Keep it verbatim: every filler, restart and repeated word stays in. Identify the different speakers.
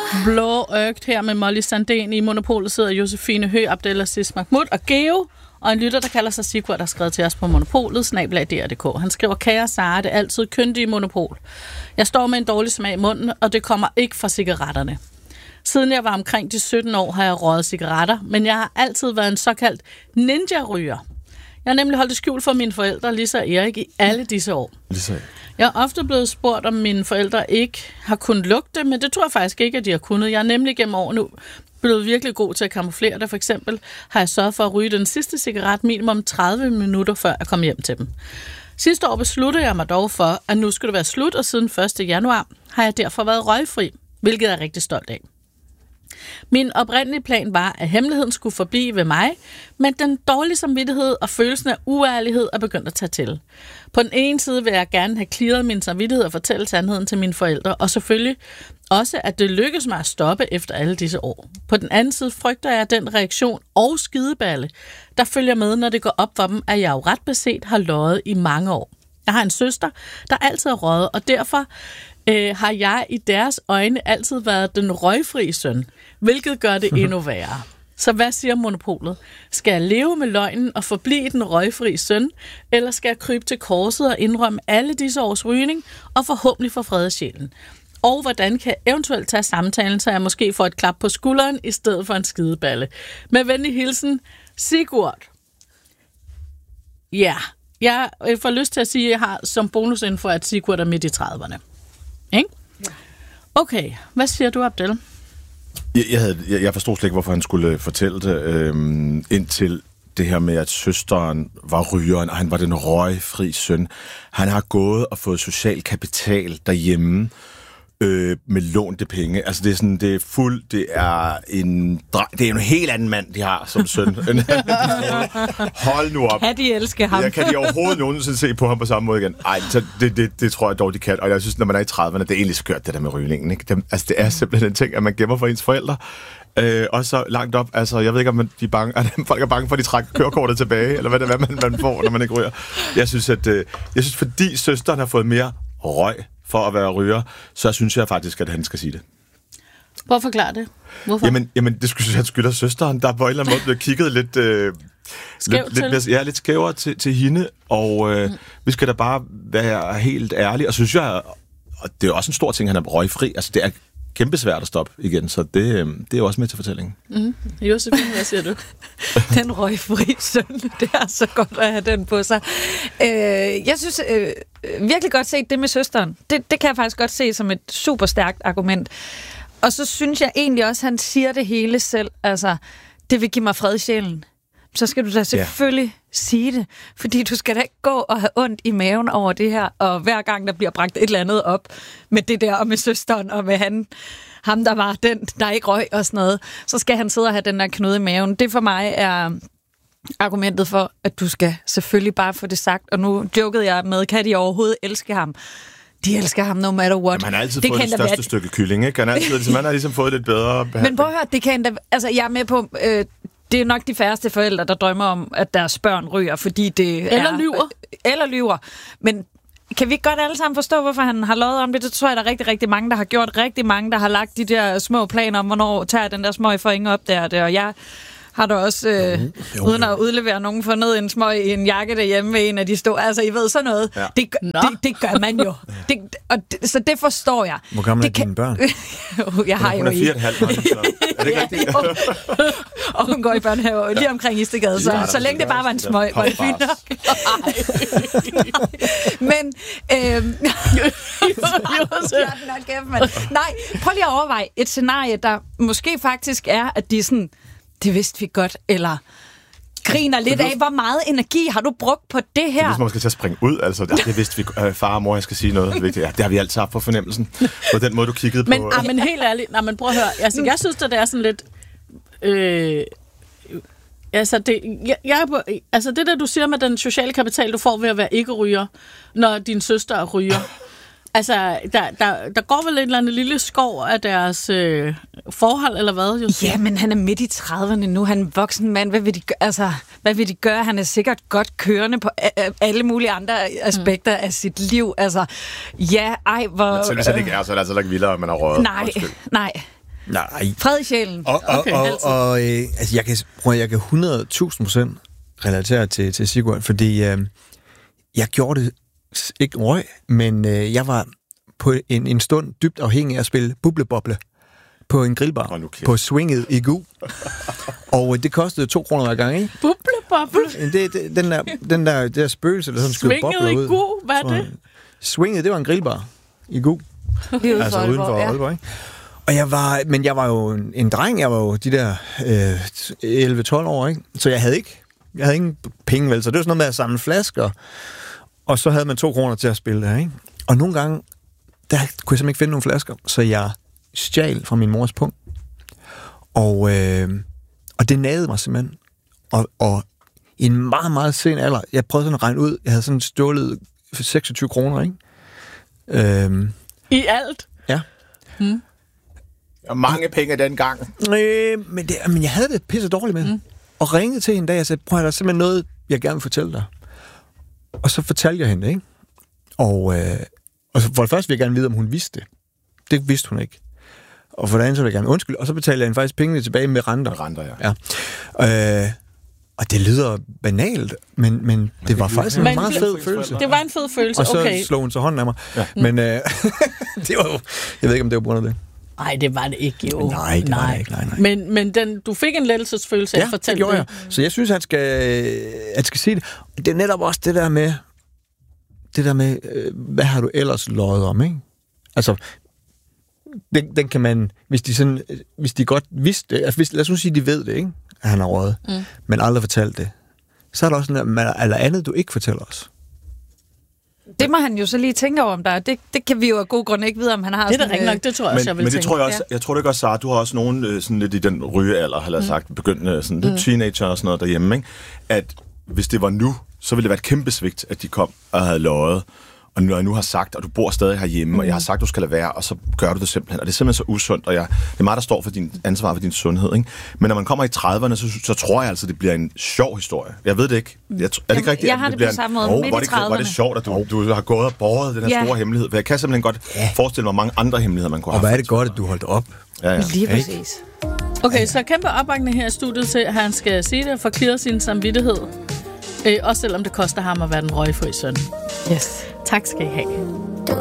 Speaker 1: Blå Øgt her med Molly Sandén. I Monopolet sidder Josefine Høgh, Abdelaziz Mahmoud og Geo. Og en lytter, der kalder sig Sigurd, der har skrevet til os på Monopolet, snabel-a d r punktum d k. Han skriver, kære Sara, det er altid kyndige Monopol. Jeg står med en dårlig smag i munden, og det kommer ikke fra cigaretterne. Siden jeg var omkring de sytten år, har jeg røget cigaretter, men jeg har altid været en såkaldt ninja-ryger. Jeg har nemlig holdt det skjult for mine forældre, Lisa og Erik, i alle disse år.
Speaker 2: Lisa.
Speaker 1: Jeg er ofte blevet spurgt, om mine forældre ikke har kunnet lugte, men det tror jeg faktisk ikke, at de har kunnet. Jeg er nemlig gennem årene blevet virkelig god til at kamuflere det. For eksempel har jeg sørget for at ryge den sidste cigaret minimum tredive minutter, før jeg kom hjem til dem. Sidste år besluttede jeg mig dog for, at nu skulle det være slut, og siden første januar har jeg derfor været røgfri, hvilket jeg er rigtig stolt af. Min oprindelige plan var, at hemmeligheden skulle forblive ved mig, men den dårlige samvittighed og følelsen af uærlighed er begyndt at tage til. På den ene side vil jeg gerne have clearet min samvittighed og fortælle sandheden til mine forældre, og selvfølgelig også, at det lykkes mig at stoppe efter alle disse år. På den anden side frygter jeg den reaktion og skideballe, der følger med, når det går op for dem, at jeg jo ret beset har løjet i mange år. Jeg har en søster, der altid har røget, og derfor øh, har jeg i deres øjne altid været den røgfri søn, hvilket gør det endnu værre. Så hvad siger Monopolet? Skal jeg leve med løgnen og forblive den røgfri søn, eller skal jeg krybe til korset og indrømme alle disse års rygning og forhåbentlig få fred i sjælen? Og hvordan kan jeg eventuelt tage samtalen, så jeg måske får et klap på skulderen i stedet for en skideballe? Med venlig hilsen, Sigurd. Ja, jeg får lyst til at sige, at jeg har som bonusinfo, at Sigurd er midt i trediverne. Ikke? Okay, hvad siger du, Abdel?
Speaker 2: Jeg, jeg, havde, jeg, jeg forstod slet ikke, hvorfor han skulle fortælle det, øhm, indtil det her med, at søsteren var rygeren, og han var den røgfri søn. Han har gået og fået social kapital derhjemme, Øh, med lånte penge. Altså det er sådan, det er fuld, det er en det er en helt anden mand, de har som søn. Hold nu op.
Speaker 3: Kan de elske ham?
Speaker 2: Ja, kan de overhovedet nogensinde se på ham på samme måde igen? Ej, så det, det, det tror jeg dog, de kan. Og jeg synes, når man er i trediverne, det er egentlig skørt, det der med rygningen. Ikke? Det, altså det er simpelthen en ting, at man gemmer for ens forældre. Øh, og så langt op, altså jeg ved ikke, om man, de er bange, at folk er bange for, at de trækker kørekortet tilbage, eller hvad det er, man, man får, når man ikke ryger. Jeg synes, at øh, jeg synes, fordi søsteren har fået mere røg for at være ryger, så synes jeg faktisk, at han skal sige det.
Speaker 1: Hvorfor forklare det? Hvorfor?
Speaker 2: Jamen, jamen det skulle jeg skylde søsteren, der på en eller anden måde blev kigget lidt, øh, lidt, lidt, mere, ja, lidt skævere til, til hende, og øh, mm. vi skal da bare være helt ærlige, og så synes jeg, og det er også en stor ting, han er røgfri, altså det er kæmpe svært at stoppe igen, så det, øh, det er jo også med til fortællingen.
Speaker 1: Mm. Josefine, hvad siger du?
Speaker 3: Den røgfri søn, det er så godt at have den på sig. Øh, jeg synes øh, virkelig godt set det med søsteren. Det, det kan jeg faktisk godt se som et super stærkt argument. Og så synes jeg egentlig også, at han siger det hele selv. Altså, det vil give mig fred i sjælen. Så skal du da selvfølgelig ja. sige det. Fordi du skal da ikke gå og have ondt i maven over det her. Og hver gang der bliver bragt et eller andet op med det der, og med søsteren, og med han, ham, der var den, der ikke røg og sådan noget, så skal han sidde og have den der knude i maven. Det for mig er argumentet for, at du skal selvfølgelig bare få det sagt. Og nu jokede jeg med, kan de overhovedet elske ham? De elsker ham no matter what.
Speaker 2: Jamen, han har altid det fået det største være... stykke kylling, ikke? Han har, altid, ligesom, han har ligesom fået lidt bedre behandling.
Speaker 3: Men prøv at høre, det kan endda... Altså, jeg er med på... Øh, det er nok de færreste forældre, der drømmer om, at deres børn ryger, fordi det
Speaker 1: eller
Speaker 3: er...
Speaker 1: lyver.
Speaker 3: Eller lyver. Men kan vi ikke godt alle sammen forstå, hvorfor han har lovet om det? Det tror jeg, der er rigtig, rigtig mange, der har gjort. Rigtig mange, der har lagt de der små planer om, hvornår tager den der smøg for ingen opdager det. Og jeg har da også, øh, jo, jo, uden at udlevere nogen, fundet en smøg i en jakke derhjemme med en af de store. Altså, I ved sådan noget. Ja. Det, det, det gør man jo. Det, og det, så det forstår jeg.
Speaker 4: Hvor gammel er
Speaker 3: det kan...
Speaker 4: dine børn?
Speaker 3: jeg har
Speaker 2: hun
Speaker 3: jo
Speaker 2: er fire og et halvt. Er det ikke rigtigt?
Speaker 3: Og hun går i børnehave lige omkring Istegade, så, så længe det bare var en smøg, var det fint nok. Men, øhm... nej, prøv lige at overveje et scenarie, der måske faktisk er, at de sådan, det vidste vi godt, eller griner lidt af, hvor meget energi har du brugt på det her? Det er
Speaker 2: ligesom, man skal til at springe ud, altså. Det vidste vi, øh, far og mor, jeg skal sige noget vigtigt. Ja, det har vi altid haft på fornemmelsen. På den måde, du kiggede
Speaker 1: men,
Speaker 2: på...
Speaker 1: Ah, men helt ærligt, nej, men prøv at høre. Altså, jeg synes, at det er sådan lidt... Øh, altså, det, jeg, jeg er på, altså, det der, du siger med den sociale kapital, du får ved at være ikke-ryger, når din søster er ryger. Altså, der, der, der går vel et eller andet lille skov af deres øh, forhold, eller hvad? Just?
Speaker 3: Ja, men han er midt i trediverne nu. Han er en voksen mand. Hvad vil de gøre? Altså, hvad vil de gøre? Han er sikkert godt kørende på a- alle mulige andre aspekter mm. af sit liv. Altså, ja, ej, hvor...
Speaker 2: Men selv hvis han ikke er, så er det altså ikke vildere, at man har røget.
Speaker 3: Nej, nej.
Speaker 4: Nej.
Speaker 3: Fred i sjælen.
Speaker 4: Og, og,
Speaker 1: Okay,
Speaker 4: og,
Speaker 1: altid.
Speaker 4: og øh, altså, jeg kan, prøv, at- jeg kan hundrede tusind procent relatere til, til Sigurd, fordi øh, jeg gjorde det s- ikke røg, men øh, jeg var på en, en stund dybt afhængig af at spille bubleboble på en grillbar
Speaker 2: Hold nu kæft.
Speaker 4: på Swinget i Gu. Og øh, det kostede to kroner hver gang, ikke?
Speaker 1: Bubleboble.
Speaker 4: Det, det, den der, den der, det der spøgelse, der sådan skød bobler
Speaker 1: Svinget i
Speaker 4: ud.
Speaker 1: god, hvad er det?
Speaker 4: Swinget, det var en grillbar i Gu.
Speaker 3: Lige ude
Speaker 4: Altså
Speaker 3: for
Speaker 4: uden for
Speaker 3: Aalborg, ja.
Speaker 4: Aalborg, ikke? Og jeg var, men jeg var jo en, en dreng, jeg var jo de der øh, elleve tolv år, ikke? Så jeg havde ikke, jeg havde ingen penge, vel? Så det var sådan noget med at samle flasker, og så havde man to kroner til at spille der, ikke? Og nogle gange, der kunne jeg simpelthen ikke finde nogle flasker, så jeg stjal fra min mors pung. Og, øh, og det nagede mig simpelthen. Og, og i en meget, meget sen alder, jeg prøvede sådan at regne ud, jeg havde sådan stjålet for seksogtyve kroner, ikke? Øh,
Speaker 1: I alt?
Speaker 4: ja.
Speaker 2: Og mange penge dengang.
Speaker 4: Øh, men, det, men jeg havde det pisse dårligt med. Mm. Og ringede til hende, da jeg sagde, prøv at der er simpelthen noget, jeg gerne vil fortælle dig. Og så fortalte jeg hende det, ikke? Og, øh, og så for det første vil jeg gerne vide, om hun vidste det. Det vidste hun ikke. Og for det andet så vil jeg gerne undskylde. Og så betalte jeg hende faktisk pengene tilbage med renter.
Speaker 2: Med renter, ja.
Speaker 4: ja. Øh, og det lyder banalt, men, men det var faktisk en
Speaker 1: Men
Speaker 4: meget
Speaker 1: det-
Speaker 4: fed følelse.
Speaker 1: Det var en fed følelse,
Speaker 4: Og så
Speaker 1: okay.
Speaker 4: slog hun så hånden af mig. Ja. Men øh, det var jo... Jeg ved ikke, om det var på grund af det.
Speaker 1: Nej, det var det ikke, jo.
Speaker 4: Nej, det var det ikke. Nej, nej.
Speaker 1: Men, men den, du fik en lettelsesfølelse af at
Speaker 4: Ja, det
Speaker 1: fortælle
Speaker 4: gjorde jeg. Så jeg synes, han skal, han skal sige det. Det er netop også det der med, det der med, øh, hvad har du ellers løjet om, ikke? Altså, den, den kan man, hvis de, sådan, øh, hvis de godt vidste det, altså hvis, lad os nu sige, de ved det, ikke? At han har røget, mm. men aldrig fortalt det. Så er der også sådan, at eller andet, du ikke fortæller os.
Speaker 3: Det må han jo så lige tænke over, om der er. Det, det kan vi jo af god grund ikke vide, om han har
Speaker 1: Det er da
Speaker 3: sådan...
Speaker 1: rigtig nok, det tror jeg også,
Speaker 2: Men,
Speaker 1: jeg vil
Speaker 2: men det
Speaker 1: tænke.
Speaker 2: tror jeg også, jeg tror det godt, Sara, du har også nogen øh, sådan lidt i den rygealder, har jeg mm. sagt, begyndende sådan lidt mm. teenager og sådan noget derhjemme, ikke? At hvis det var nu, så ville det være et kæmpe svigt, at de kom og havde løjet. Og når jeg nu har sagt, og du bor stadig herhjemme, mm. og jeg har sagt, du skal lade være, og så gør du det simpelthen. Og det er simpelthen så usundt, og jeg, det er meget, der står for din ansvar for din sundhed, ikke? Men når man kommer i trediverne, så, så tror jeg altså, det bliver en sjov historie. Jeg ved det ikke. Jeg, er det
Speaker 3: Jamen,
Speaker 2: ikke rigtigt?
Speaker 3: jeg
Speaker 2: at
Speaker 3: har det på
Speaker 2: bliver
Speaker 3: samme
Speaker 2: en,
Speaker 3: måde.
Speaker 2: oh,
Speaker 3: Midt
Speaker 2: var
Speaker 3: i
Speaker 2: det, var det
Speaker 3: trediverne.
Speaker 2: sjovt, at du, du har gået og båret den her
Speaker 3: Ja.
Speaker 2: store hemmelighed? For jeg kan simpelthen godt
Speaker 4: Ja.
Speaker 2: forestille mig mange andre hemmeligheder, man kunne
Speaker 4: Og
Speaker 2: have
Speaker 4: hvor er
Speaker 2: haft.
Speaker 4: det godt, at du holdt op.
Speaker 2: Ja, ja.
Speaker 3: Lige præcis.
Speaker 1: Okay, så kæmpe opbakning her i studiet til, at han skal sige det og få clearet sin samvittighed. Øh, også selvom det koster ham at være den røgfri søn.
Speaker 3: Yes.
Speaker 1: Tak skal I have.